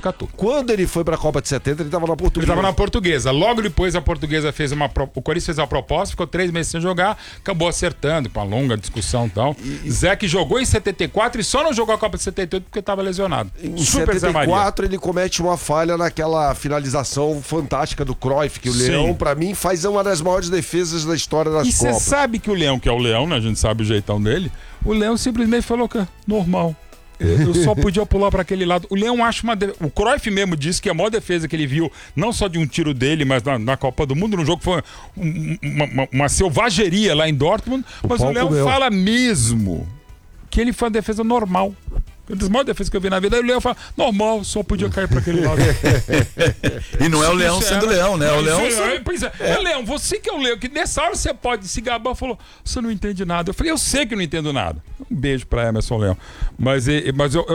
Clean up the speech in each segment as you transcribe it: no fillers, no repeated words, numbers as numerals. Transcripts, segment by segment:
Botucatu. Quando ele foi pra Copa de 70, ele tava na Portuguesa. Ele estava na Portuguesa. Logo depois a Portuguesa fez o Corinthians fez uma proposta, ficou 3 meses sem jogar, acabou acertando, com uma longa discussão e tal. Zé que jogou em 74 e só não jogou a Copa de 78 porque estava lesionado. Em Super 74 ele comete uma falha naquela finalização fantástica do Cruyff, que o Leão, pra mim, faz uma das maiores defesas da história das Copas. E você sabe que o Leão, que é o Leão, né? A gente sabe o jeitão dele, o Leão simplesmente falou que é normal. Eu só podia pular para aquele lado. O Leão acha O Cruyff mesmo disse que a maior defesa que ele viu, não só de um tiro dele, mas na Copa do Mundo, no jogo, foi uma selvageria lá em Dortmund. Mas o Leão fala mesmo que ele foi uma defesa normal. Uma das maiores defesas que eu vi na vida. Aí o Leão fala, normal, só podia cair para aquele lado. E não é o Leão sendo Leão, né? O Leão. Pois é. Leão, você que é o Leão, que nessa hora você pode se gabar, falou, você não entende nada. Eu falei, eu sei que não entendo nada. Um beijo pra Emerson Leão. Mas é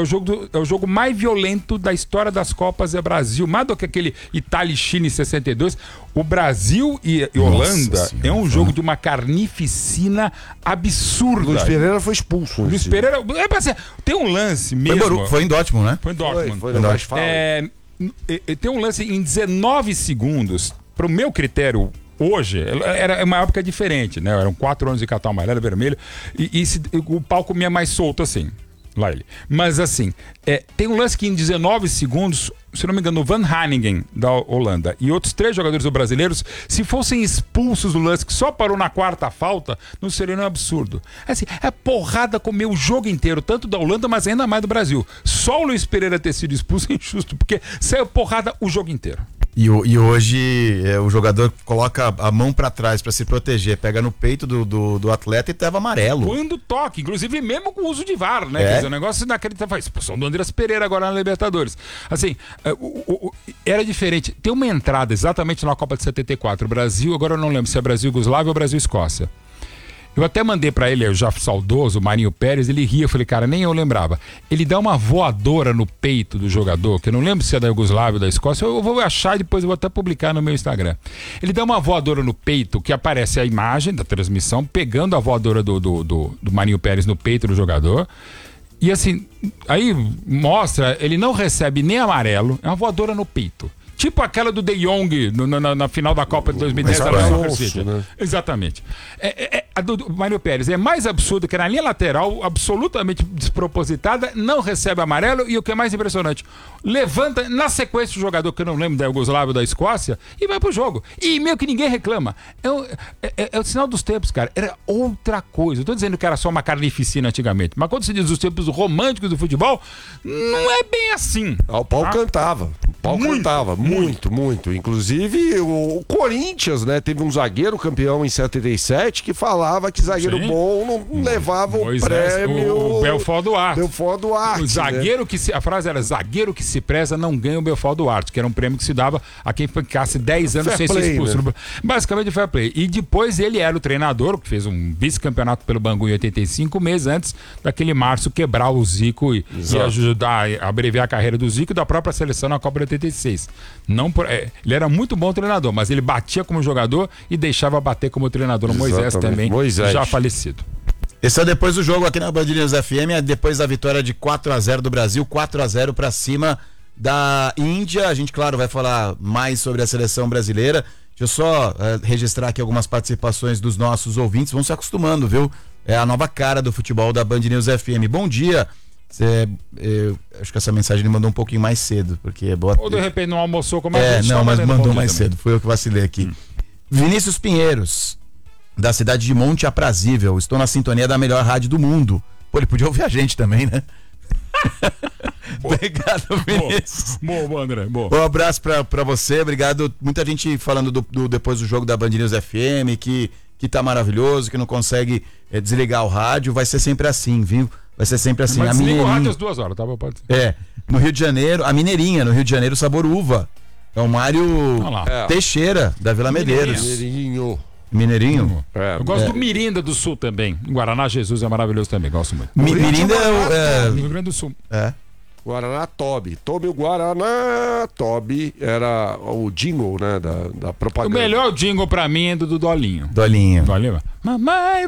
o jogo mais violento da história das Copas é Brasil. Mais do que aquele Itália e China em 62. O Brasil e Holanda é um jogo de uma carnificina absurda. Luiz Pereira foi expulso. Luiz Pereira. Tem um lance mesmo. Foi em Dortmund, né? Foi em Dortmund. Foi em tem um lance em 19 segundos. Pro meu critério, hoje, era uma época diferente, né? Eram 4 anos de cartão amarelo, vermelho. E o pau comia mais solto assim. Lá ele. Mas assim, tem um lance que em 19 segundos, se não me engano, o Van Hanningen da Holanda e outros 3 jogadores brasileiros, se fossem expulsos do lance que só parou na 4ª falta, não seria um absurdo. Assim, porrada comeu o jogo inteiro, tanto da Holanda, mas ainda mais do Brasil. Só o Luiz Pereira ter sido expulso é injusto, porque saiu porrada o jogo inteiro. E hoje o jogador coloca a mão pra trás pra se proteger, pega no peito do atleta e leva amarelo. Quando toca, inclusive mesmo com o uso de VAR, né? Quer dizer, o negócio inacreditável. Expulsão do Andreas Pereira agora na Libertadores. Assim, era diferente. Tem uma entrada exatamente na Copa de 74. O Brasil, agora eu não lembro se é Brasil-Yugoslávia ou Brasil-Escócia. Eu até mandei pra ele, já saudoso, o Marinho Pérez, ele ria, eu falei, cara, nem eu lembrava. Ele dá uma voadora no peito do jogador, que eu não lembro se é da Iugoslávia ou da Escócia, eu vou achar e depois eu vou até publicar no meu Instagram. Ele dá uma voadora no peito, que aparece a imagem da transmissão, pegando a voadora do Marinho Pérez no peito do jogador. E assim, aí mostra, ele não recebe nem amarelo, é uma voadora no peito. Tipo aquela do De Jong na final da Copa de 2010 da Manchester City. Né? Exatamente. A do Mário Pérez é mais absurdo que na linha lateral, absolutamente despropositada, não recebe amarelo e o que é mais impressionante, levanta na sequência o jogador que eu não lembro da Iugoslávia ou da Escócia e vai pro jogo. E meio que ninguém reclama. É o sinal dos tempos, cara. Era outra coisa. Eu tô dizendo que era só uma carnificina antigamente, mas quando se diz os tempos românticos do futebol, não é bem assim. O pau cantava. O pau cantava. Muito. Inclusive, o Corinthians, né? Teve um zagueiro campeão em 77 que falava que zagueiro bom não levava o prêmio. O Belfort Duarte. O zagueiro, né? A frase era: zagueiro que se preza não ganha o Belfort Duarte, que era um prêmio que se dava a quem ficasse 10 anos sem ser expulso. Né? Basicamente, fair play. E depois ele era o treinador, que fez um vice-campeonato pelo Bangu em 85 meses antes daquele Márcio quebrar o Zico e ajudar a abreviar a carreira do Zico e da própria seleção na Copa de 86. Ele era muito bom treinador, mas ele batia como jogador e deixava bater como treinador. O Moisés também, já falecido. Esse é depois do jogo aqui na Band News FM, é depois da vitória de 4-0 do Brasil, 4-0 para cima da Índia. A gente, claro, vai falar mais sobre a seleção brasileira. Deixa eu só registrar aqui algumas participações dos nossos ouvintes. Vão se acostumando, viu? É a nova cara do futebol da Band News FM. Bom dia. Acho que essa mensagem ele mandou um pouquinho mais cedo, porque é boa. Ou de repente não almoçou como a gente. Não, mas mandou mais cedo. Foi eu que vacilei aqui. Vinícius Pinheiros, da cidade de Monte Aprazível. Estou na sintonia da melhor rádio do mundo. Pô, ele podia ouvir a gente também, né? Obrigado, Vinícius. Boa, André. Boa. Um abraço pra você. Obrigado. Muita gente falando depois do jogo da Band News FM que tá maravilhoso, que não consegue desligar o rádio. Vai ser sempre assim, viu? Vai ser sempre assim. Mas desliga o rádio às 2 horas, tá? Pode ser. No Rio de Janeiro, a Mineirinha, no Rio de Janeiro, sabor uva. É o Mário Teixeira, da Vila Medeiros. Mineirinho? Eu gosto do Mirinda do Sul também. Em Guaraná, Jesus é maravilhoso também, gosto muito. Mirinda no Rio Grande do Sul. Guaraná Tobi. O Guaraná Tobi era o jingle, né, da propaganda. O melhor jingle pra mim é do Dolinho. Dolinho. Mamãe,